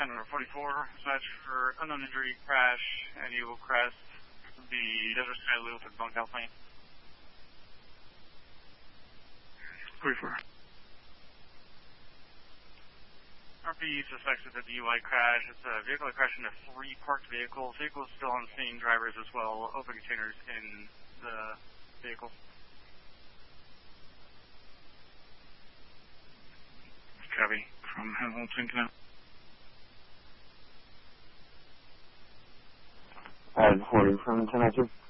10 number 44, dispatch for unknown injury crash at Eagle Crest, the Desert Sky Loop at Bunkhouse Lane. 44. RP suspects it's a DUI crash. It's a vehicle that crashed into 3 parked vehicles. Vehicles still on scene, drivers as well, open containers in the vehicle. Copy from Hamilton Canal. 40 from 10-2.